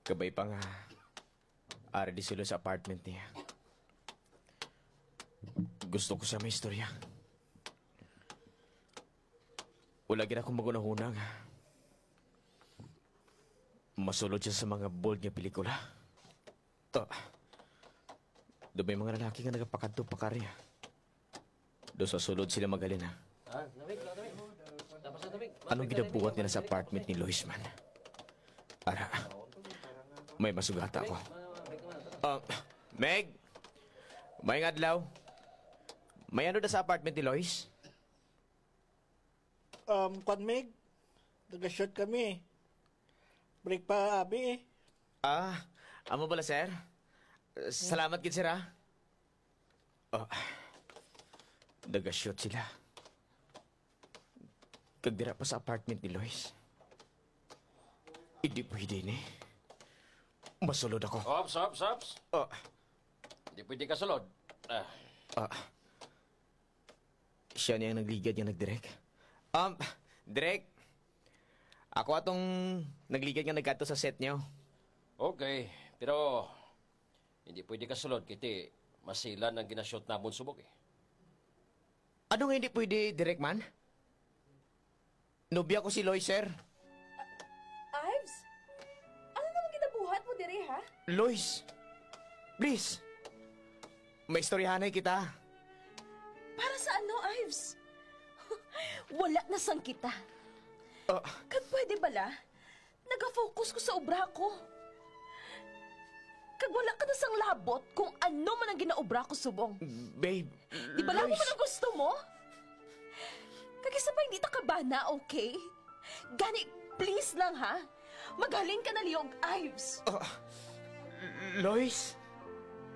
Kabay pa nga. Ara di sila sa apartment niya. Gusto ko siya may istorya. Wala gina akong magunahunang. Masulod siya sa mga bold niya pelikula. Doon may mga lalaki nga nagapakadto pa karya. Doon sa sulod sila magaling ha. Anong ginabuhat nila sa apartment ni Lois man? Ara, may masugata ako. Meg! May adlaw. May ano na sa apartment ni Lois? Meg, nag-shoot kami. Break pa, abi eh. Amo bala, sir? Salamat gid, sir, ha? Nag-shoot sila. Kagdira pa sa apartment ni Lois. Hindi pwede ni. Masulod ako. Ops. Hindi pwede ka sulod. Siya niya ang nagligad niya nagdirek. Direk. Ako atong nagligad nga nagkato sa set niyo. Okay, pero hindi pwede ka sulod kiti masilan ang ginashoot namon subok eh. Ano nga hindi pwede, Direk man? Nobya ko si Lois, sir. Ives? Ano naman kinabuhat mo dire, ha? Lois, please. May istoryahanay kita. Para sa ano, Ives? Wala na sang kita. Kag pwede bala? Nag-focus ko sa obra ko. Kag wala ka na sang labot kung ano man ang ginaobra ko subong. Babe, Di ba lang mo man ang gusto mo? Kag isa pa hindi ta kabana, okay? Gani, please lang ha? Magaling ka na liyog, Ives. Lois?